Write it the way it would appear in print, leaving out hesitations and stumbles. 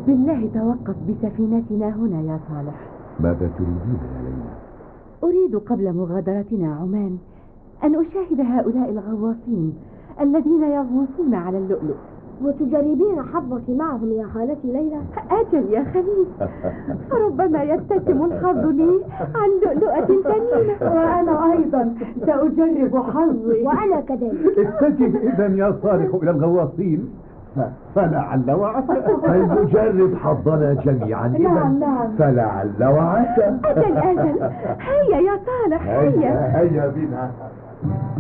بالله توقف بسفينتنا هنا يا صالح. ماذا تريدين يا ليلى؟ أريد قبل مغادرتنا عمان أن أشاهد هؤلاء الغواصين الذين يغوصون على اللؤلؤ. وتجربين حظك معهم يا خالتي ليلى؟ أجل يا خليل، فربما يتسم الحظ لي عن لؤلؤة ثمينة. وأنا أيضا سأجرب حظي. وأنا كذلك. اتجه إذا يا صالح إلى الغواصين فلعل وعسى. فلنجرب حظنا جميعا. نعم. فلعل وعسى. أجل هيا يا صالح، هيا بنا.